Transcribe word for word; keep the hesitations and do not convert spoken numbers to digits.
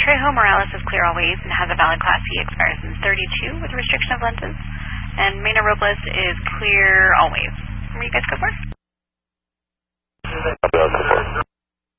Trejo Morales is clear always and has a valid Class C, expires in thirty-two with restriction of lenses. And Mena Robles is clear always. Where you guys go for?